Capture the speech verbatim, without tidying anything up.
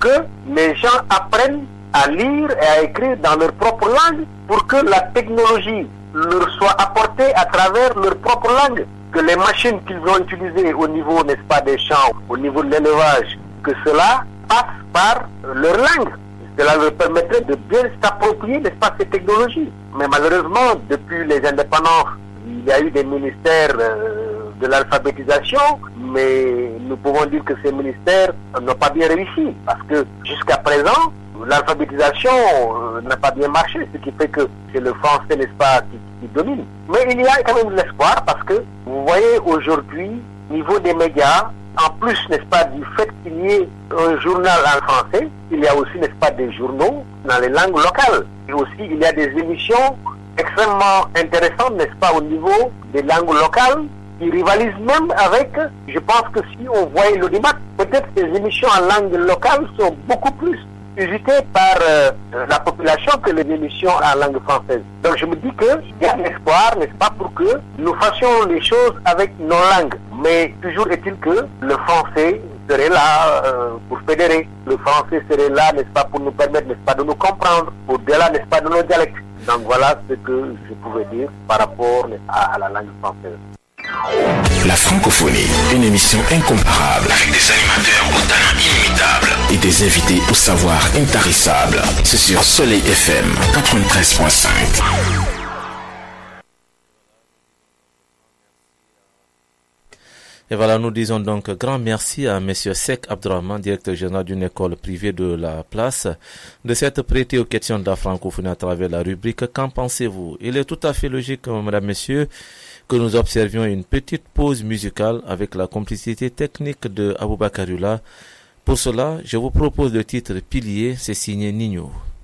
que les gens apprennent à lire et à écrire dans leur propre langue, pour que la technologie leur soit apportée à travers leur propre langue, que les machines qu'ils vont utiliser au niveau, n'est-ce pas, des champs, au niveau de l'élevage, que cela passe par leur langue. Cela leur permettrait de bien s'approprier, n'est-ce pas, ces technologies. Mais malheureusement, depuis les indépendances, il y a eu des ministères euh, de l'alphabétisation, mais nous pouvons dire que ces ministères n'ont pas bien réussi, parce que jusqu'à présent, l'alphabétisation euh, n'a pas bien marché, ce qui fait que c'est le français, n'est-ce pas, qui, qui domine. Mais il y a quand même de l'espoir, parce que vous voyez aujourd'hui, au niveau des médias, en plus, n'est-ce pas, du fait qu'il y ait un journal en français, il y a aussi, n'est-ce pas, des journaux dans les langues locales. Et aussi, il y a des émissions extrêmement intéressantes, n'est-ce pas, au niveau des langues locales, qui rivalisent même avec, je pense que si on voyait l'audimat, peut-être ces émissions en langue locale sont beaucoup plus usitées par euh, la population que les émissions en langue française. Donc je me dis qu'il y a de l'espoir, n'est-ce pas, pour que nous fassions les choses avec nos langues. Mais toujours est-il que le français serait là euh, pour fédérer. Le français serait là, n'est-ce pas, pour nous permettre, n'est-ce pas, de nous comprendre, au-delà, n'est-ce pas, de nos dialectes. Donc voilà ce que je pouvais dire par rapport à, à la langue française. La francophonie, une émission incomparable avec des animateurs au talent inimitable et des invités au savoir intarissable. C'est sur Soleil F M quatre-vingt-treize virgule cinq. Et voilà, nous disons donc grand merci à M. Sek Abdourahmane, directeur général d'une école privée de la place, de s'être prêté aux questions de la francophonie à travers la rubrique « Qu'en pensez-vous » Il est tout à fait logique, mesdames, messieurs, que nous observions une petite pause musicale avec la complicité technique de Aboubakarula. Pour cela, je vous propose le titre Pilier, c'est signé Nino.